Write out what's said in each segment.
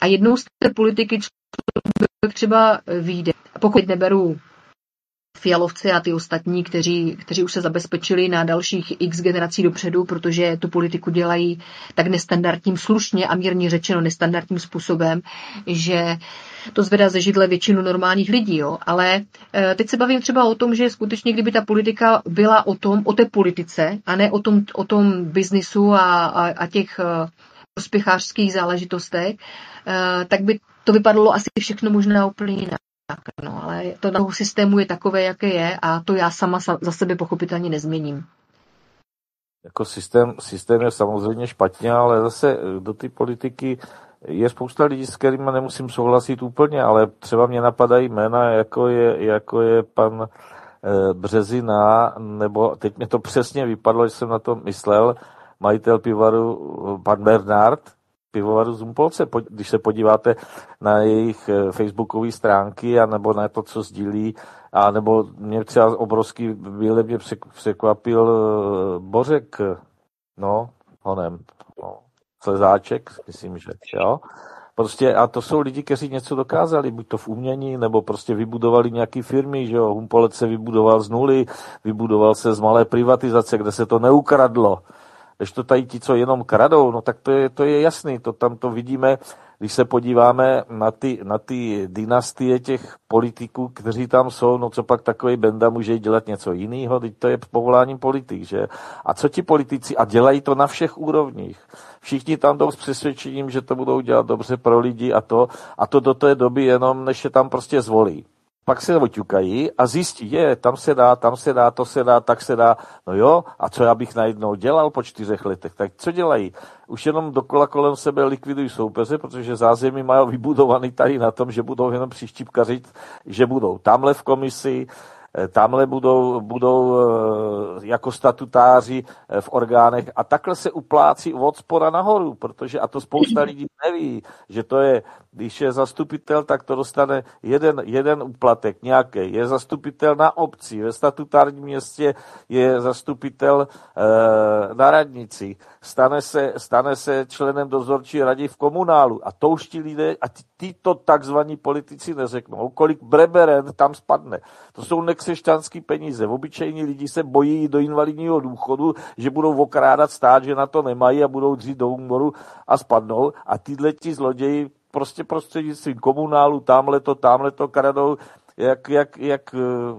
A jednou z té politiky člověk třeba vyjde. Pokud neberu Fialovci a ty ostatní, kteří už se zabezpečili na dalších x generací dopředu, protože tu politiku dělají tak nestandardním, slušně a mírně řečeno nestandardním způsobem, že to zvedá ze židle většinu normálních lidí. Jo? Ale teď se bavím třeba o tom, že skutečně, kdyby ta politika byla o té politice a ne o tom biznisu a těch prospěchářských záležitostech, tak by to vypadalo asi všechno možná úplně jinak. No, ale to toho systému je takové, jaké je a to já sama za sebe pochopitelně nezměním. Jako systém je samozřejmě špatně, ale zase do té politiky je spousta lidí, s kterými nemusím souhlasit úplně, ale třeba mě napadají jména, jako je pan Březina, nebo teď mě to přesně vypadlo, že jsem na to myslel, majitel pivovaru, pan Bernard, pivovaru z Humpolce. Když se podíváte na jejich facebookové stránky, anebo na to, co sdílí, a nebo mě třeba obrovský výlet mě překvapil Bořek, Slezáček, myslím, že jo. Prostě, a to jsou lidi, kteří něco dokázali, buď to v umění, nebo prostě vybudovali nějaký firmy, že jo. Humpolec se vybudoval z nuly, vybudoval se z malé privatizace, kde se to neukradlo. Když to tady ti, co jenom kradou, no tak to je jasný, tam to vidíme, když se podíváme na ty dynastie těch politiků, kteří tam jsou, no co pak takový Benda může dělat něco jiného, teď to je povoláním politik, že? A co ti politici, a dělají to na všech úrovních, všichni tam jdou s přesvědčením, že to budou dělat dobře pro lidi a to do té doby jenom, než je tam prostě zvolí. Pak se oťukají a zjistí, tam se dá, to se dá, tak se dá. No jo, a co já bych najednou dělal po 4 letech? Tak co dělají? Už jenom dokola kolem sebe likvidují soupeře, protože zázemí mají vybudovaný tady na tom, že budou jenom přištípkařit, že budou tamhle v komisi, tamhle budou jako statutáři v orgánech a takhle se uplácí od spoda nahoru, protože, a to spousta lidí neví, že to je, když je zastupitel, tak to dostane jeden úplatek nějaký. Je zastupitel na obci, ve statutárním městě je zastupitel na radnici, stane se členem dozorčí rady v komunálu a to už ti lidé, a tyto takzvaní politici neřeknou, kolik breberen tam spadne. To jsou nekřesťanský peníze. Obyčejní lidi se bojí do invalidního důchodu, že budou okrádat stát, že na to nemají a budou dřít do úmoru a spadnou. A tyhle ti zloději prostě prostřednictvím komunálu, tamhle to kradou, jak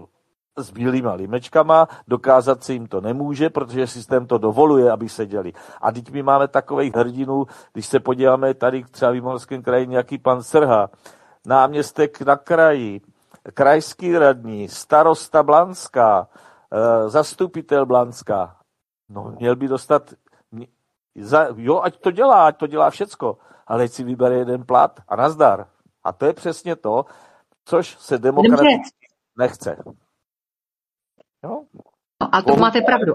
s bílýma limečkama, dokázat se jim to nemůže, protože systém to dovoluje, aby seděli. A teď my máme takových hrdinů, když se podíváme tady třeba v Jihomoravském kraji nějaký pan Srha, náměstek na kraji, krajský radní, starosta Blanská, zastupitel Blanská. No, měl by dostat, ať to dělá všecko, ale ať si vybere jeden plat a nazdar. A to je přesně to, což se demokraticky nechce. Jo? No, a to máte pravdu,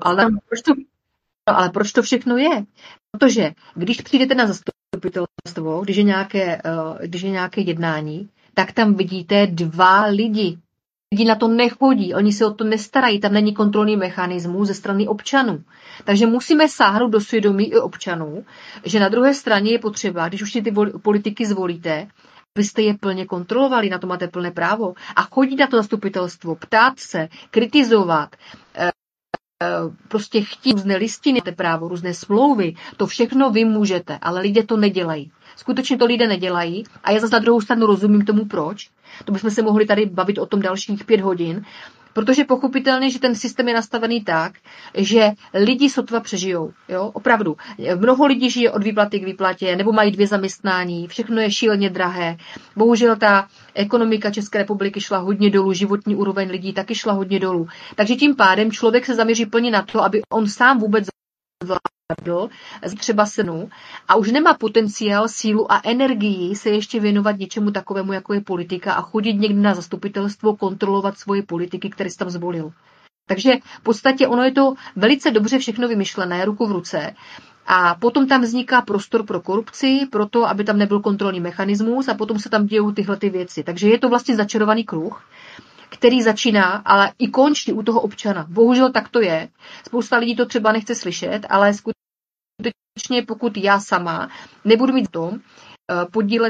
ale proč to všechno je? Protože když přijdete na zastupitelstvo, když je nějaké jednání, tak tam vidíte 2 lidi. Lidi na to nechodí, oni se o to nestarají, tam není kontrolní mechanismus ze strany občanů. Takže musíme sáhnout do svědomí i občanů, že na druhé straně je potřeba, když už ty politiky zvolíte, abyste je plně kontrolovali, na to máte plné právo. A chodit na to zastupitelstvo, ptát se, kritizovat, prostě chtít různé listiny, právo, různé smlouvy, to všechno vy můžete, ale lidé to nedělají. Skutečně to lidé nedělají a já zase na druhou stranu rozumím tomu proč. To bychom se mohli tady bavit o tom dalších 5 hodin, protože pochopitelně, že ten systém je nastavený tak, že lidi sotva přežijou. Jo? Opravdu. Mnoho lidí žije od výplaty k výplatě, nebo mají 2 zaměstnání, všechno je šíleně drahé. Bohužel ta ekonomika České republiky šla hodně dolů, životní úroveň lidí taky šla hodně dolů. Takže tím pádem člověk se zaměří plně na to, aby on sám vůbec zvládl, třeba senu, a už nemá potenciál, sílu a energii se ještě věnovat něčemu takovému, jako je politika a chodit někdy na zastupitelstvo, kontrolovat svoje politiky, které jsi tam zvolil. Takže v podstatě ono je to velice dobře všechno vymyšlené, ruku v ruce. A potom tam vzniká prostor pro korupci, pro to, aby tam nebyl kontrolní mechanismus a potom se tam dějou tyhle ty věci. Takže je to vlastně začarovaný kruh, který začíná, ale i končí u toho občana. Bohužel tak to je. Spousta lidí to třeba nechce slyšet, ale skutečně pokud já sama nebudu mít v tom podílet